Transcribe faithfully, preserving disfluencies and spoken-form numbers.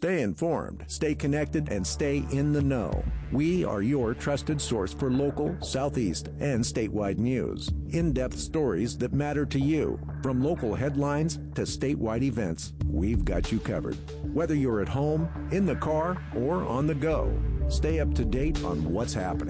Stay informed, stay connected, and stay in the know. We are your trusted source for local, Southeast, and statewide news. In-depth stories that matter to you. From local headlines to statewide events, we've got you covered. Whether you're at home, in the car, or on the go, stay up to date on what's happening.